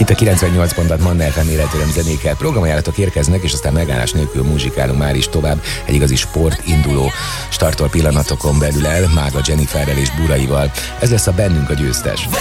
Itt a 98 pontat Manna FM életöröm zenékkel programajánlatok érkeznek, és aztán megállás nélkül muzsikálunk már is tovább. Egy igazi sport induló startol pillanatokon belül el, Mága Jenniferrel és Buraival. Ez lesz a Bennünk a győztes.